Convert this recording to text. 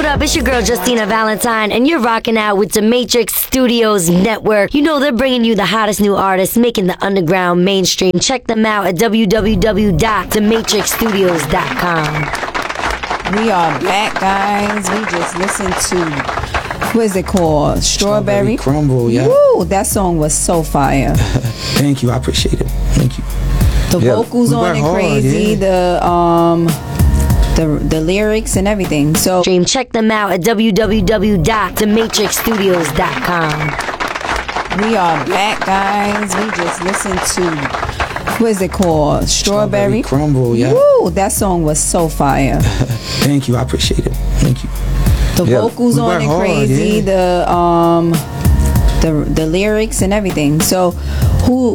What up? It's your girl Justina Valentine, and you're rocking out with the Matrix Studios Network. You know they're bringing you the hottest new artists, making the underground mainstream. Check them out at www.thematrixstudios.com. We are back, guys. We just listened to, what is it called? Strawberry Crumble, yeah. Woo, that song was so fire. Thank you, I appreciate it. Thank you. The vocals on it crazy, the lyrics and everything. So check them out at www.thematrixstudios.com. We are back, guys. We just listened to, what is it called? Strawberry Crumble, yeah. Woo, that song was so fire. Thank you, I appreciate it. Thank you. The vocals on it crazy, the lyrics and everything. So who